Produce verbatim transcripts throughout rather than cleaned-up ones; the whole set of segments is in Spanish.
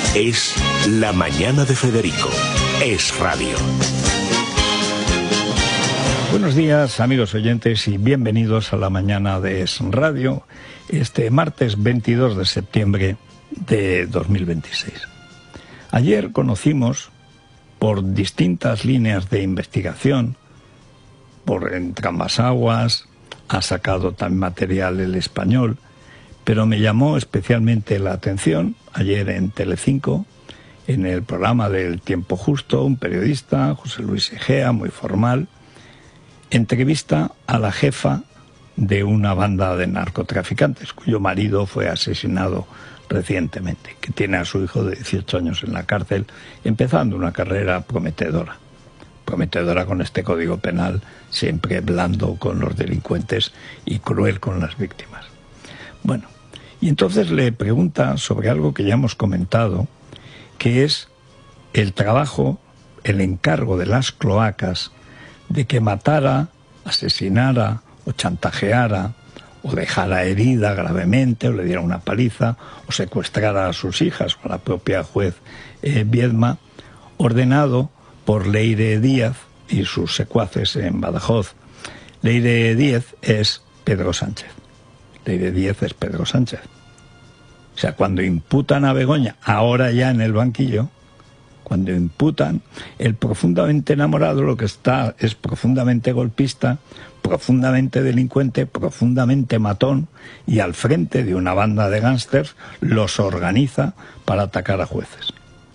Es La Mañana de Federico. Es radio. Buenos días, amigos oyentes, y bienvenidos a La Mañana de Es Radio, este martes veintidós de septiembre de dos mil veintiséis. Ayer conocimos, por distintas líneas de investigación, por entre ambas aguas, ha sacado también material El Español, pero me llamó especialmente la atención, ayer en Telecinco, en el programa del Tiempo Justo, un periodista, José Luis Egea, muy formal, entrevista a la jefa de una banda de narcotraficantes, cuyo marido fue asesinado recientemente, que tiene a su hijo de dieciocho años en la cárcel, empezando una carrera prometedora. Prometedora con este código penal, siempre blando con los delincuentes y cruel con las víctimas. Bueno, y entonces le pregunta sobre algo que ya hemos comentado, que es el trabajo, el encargo de las cloacas de que matara, asesinara o chantajeara o dejara herida gravemente o le diera una paliza o secuestrara a sus hijas o a la propia juez eh, Viedma, ordenado por Leire Díaz y sus secuaces en Badajoz. Leire Díaz es Pedro Sánchez. Leire Díaz es Pedro Sánchez. O sea, cuando imputan a Begoña, ahora ya en el banquillo, cuando imputan, el profundamente enamorado lo que está es profundamente golpista, profundamente delincuente, profundamente matón, y al frente de una banda de gángsters los organiza para atacar a jueces.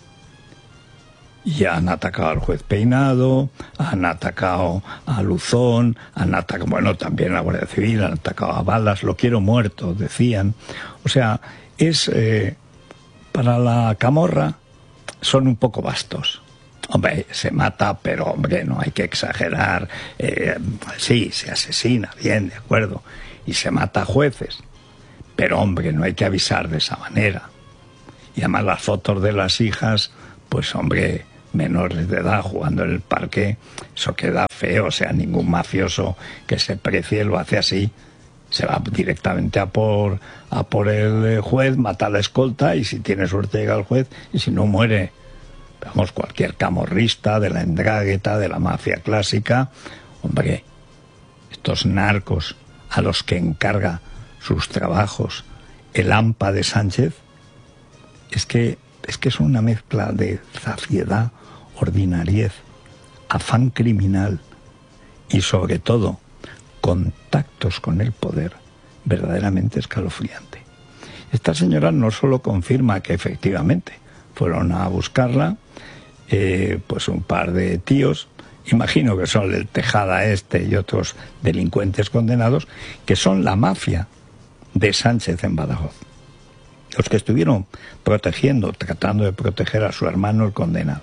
Y han atacado al juez Peinado, han atacado a Luzón, han atacado, bueno, también a la Guardia Civil, han atacado a Balas, lo quiero muerto, decían. O sea, es eh, para la camorra son un poco vastos. Hombre, se mata, pero hombre, no hay que exagerar. Eh, sí, se asesina, bien, de acuerdo, y se mata a jueces, pero hombre, no hay que avisar de esa manera. Y además las fotos de las hijas, pues hombre, menores de edad jugando en el parque, eso queda feo. O sea, ningún mafioso que se precie lo hace así. Se va directamente a por, a por el juez, mata a la escolta y si tiene suerte llega al juez y si no muere. Vamos, cualquier camorrista de la Ndrangheta, de la mafia clásica, hombre, estos narcos a los que encarga sus trabajos el A M P A de Sánchez, es que es que es una mezcla de zafiedad, ordinariez, afán criminal y sobre todo contactos con el poder verdaderamente escalofriante. Esta señora no solo confirma que efectivamente fueron a buscarla, eh, pues un par de tíos, imagino que son el Tejada este y otros delincuentes condenados, que son la mafia de Sánchez en Badajoz. Los que estuvieron protegiendo, tratando de proteger a su hermano el condenado.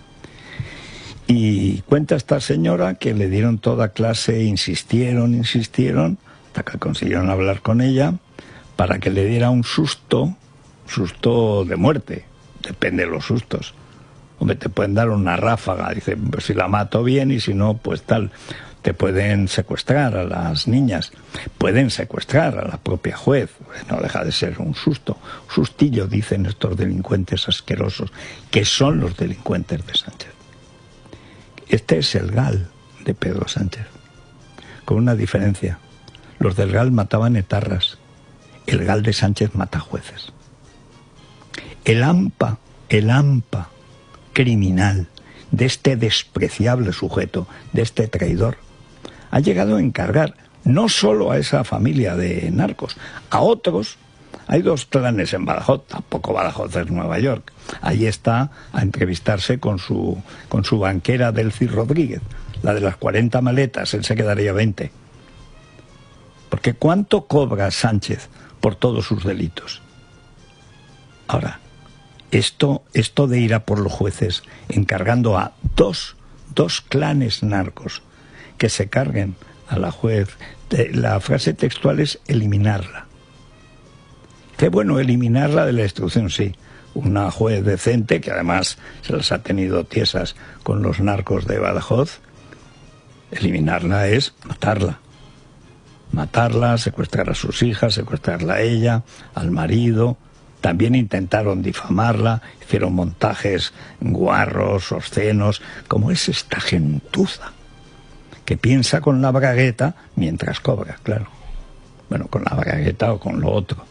Y cuenta esta señora que le dieron toda clase, insistieron, insistieron, hasta que consiguieron hablar con ella, para que le diera un susto, susto de muerte, depende de los sustos. Hombre, te pueden dar una ráfaga, dice, pues si la mato bien y si no, pues tal. Te pueden secuestrar a las niñas, pueden secuestrar a la propia juez, no deja de ser un susto, sustillo, dicen estos delincuentes asquerosos, que son los delincuentes de Sánchez. Este es el G A L de Pedro Sánchez, con una diferencia. Los del G A L mataban etarras, el G A L de Sánchez mata jueces. El A M P A, el A M P A criminal de este despreciable sujeto, de este traidor, ha llegado a encargar no solo a esa familia de narcos, a otros. Hay dos clanes en Badajoz, tampoco Badajoz es Nueva York. Ahí está a entrevistarse con su, con su banquera Delcy Rodríguez, la de las cuarenta maletas, él se quedaría veinte. Porque ¿cuánto cobra Sánchez por todos sus delitos? Ahora, esto, esto de ir a por los jueces encargando a dos, dos clanes narcos que se carguen a la juez, la frase textual es eliminarla. Qué bueno, eliminarla de la instrucción, sí. Una juez decente, que además se las ha tenido tiesas con los narcos de Badajoz, eliminarla es matarla. Matarla, secuestrar a sus hijas, secuestrarla a ella, al marido. También intentaron difamarla, hicieron montajes guarros, obscenos, como es esta gentuza que piensa con la bragueta mientras cobra, claro. Bueno, con la bragueta o con lo otro.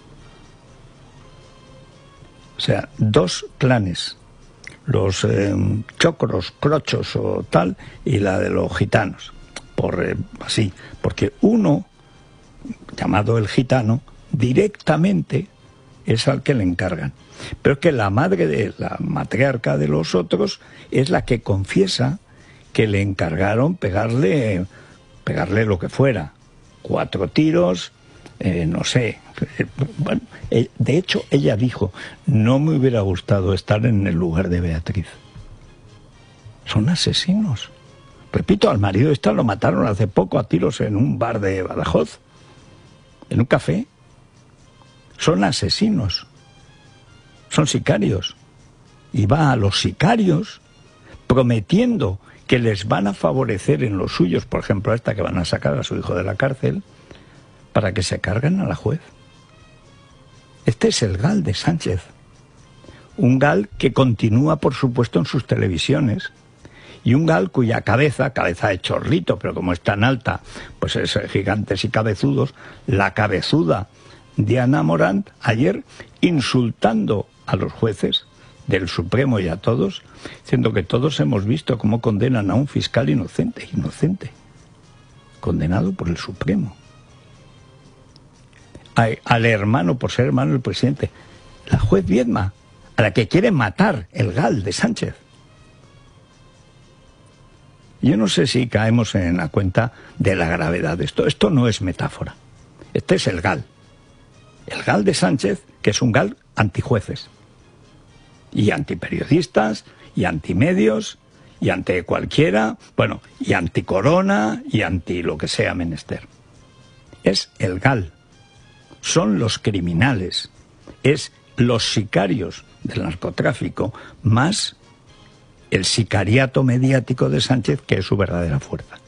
O sea, dos clanes, los eh, chocros, crochos o tal, y la de los gitanos, por eh, así, porque uno, llamado el gitano, directamente es al que le encargan. Pero es que la madre de la matriarca de los otros es la que confiesa que le encargaron pegarle, pegarle lo que fuera, cuatro tiros, eh, no sé. Bueno, eh, de hecho, ella dijo, no me hubiera gustado estar en el lugar de Beatriz. Son asesinos. Repito, al marido esta lo mataron hace poco a tiros en un bar de Badajoz, en un café. Son asesinos, son sicarios. Y va a los sicarios prometiendo que les van a favorecer en los suyos, por ejemplo a esta que van a sacar a su hijo de la cárcel, para que se carguen a la juez. Este es el Gal de Sánchez. Un Gal que continúa, por supuesto, en sus televisiones. Y un Gal cuya cabeza, cabeza de chorlito, pero como es tan alta, pues es gigantes y cabezudos, la cabezuda Diana Morant, ayer insultando a los jueces del Supremo y a todos, diciendo que todos hemos visto cómo condenan a un fiscal inocente, inocente, condenado por el Supremo. A, al hermano, por ser hermano del presidente, la juez Viedma, a la que quiere matar el Gal de Sánchez. Yo no sé si caemos en la cuenta de la gravedad de esto. Esto no es metáfora. Este es el Gal. El Gal de Sánchez, que es un Gal antijueces. Y antiperiodistas, y antimedios, y ante cualquiera, bueno, y anticorona, y anti lo que sea menester. Es el Gal. Son los criminales. Es los sicarios del narcotráfico, más el sicariato mediático de Sánchez, que es su verdadera fuerza.